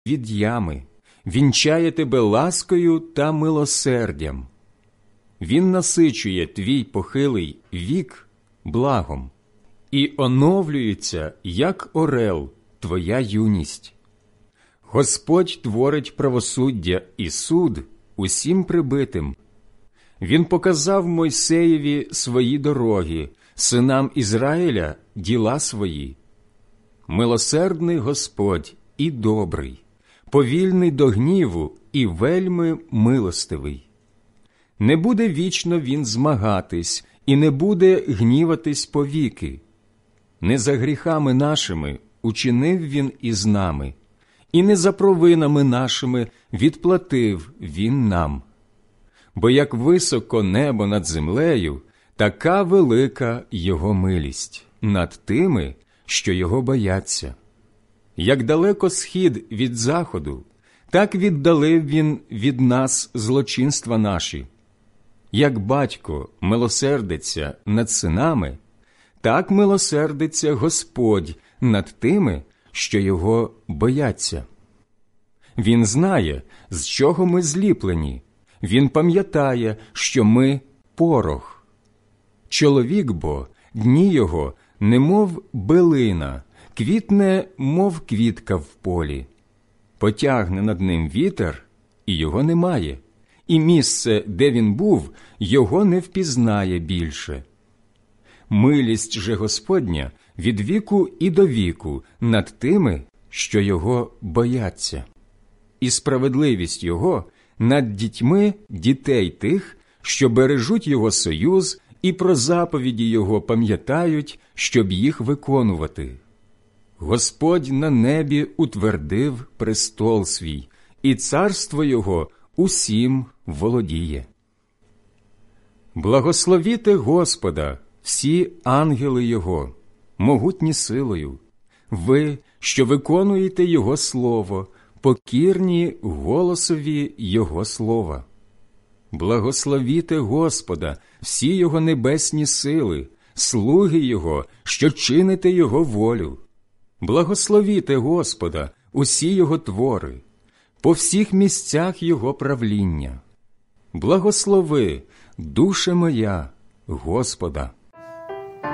від ями, вінчає тебе ласкою та милосердям. Він насичує твій похилий вік благом, і оновлюється, як орел, твоя юність. Господь творить правосуддя і суд усім прибитим. Він показав Мойсеєві свої дороги, синам Ізраїля діла свої. Милосердний Господь і добрий, повільний до гніву і вельми милостивий. Не буде вічно він змагатись і не буде гніватись повіки. Не за гріхами нашими учинив він із нами, і не за провинами нашими відплатив він нам. Бо як високо небо над землею, така велика його милість над тими, що його бояться. Як далеко схід від заходу, так віддалив він від нас злочинства наші. Як батько милосердиться над синами, так милосердиться Господь над тими, що його бояться. Він знає, з чого ми зліплені. Він пам'ятає, що ми – порох. Чоловік бо, дні його, немов билина, квітне, мов квітка в полі. Потягне над ним вітер, і його немає, і місце, де він був, його не впізнає більше. Милість же Господня від віку і до віку над тими, що його бояться, і справедливість його над дітьми дітей тих, що бережуть його союз і про заповіді його пам'ятають, щоб їх виконувати. Господь на небі утвердив престол свій, і царство його усім володіє. Благословіте Господа, всі ангели його, могутні силою, ви, що виконуєте його слово, покірні голосові його слова. Благословіте Господа, всі його небесні сили, слуги його, що чините його волю. Благословіте Господа, усі його твори, по всіх місцях його правління. Благослови, душе моя, Господа.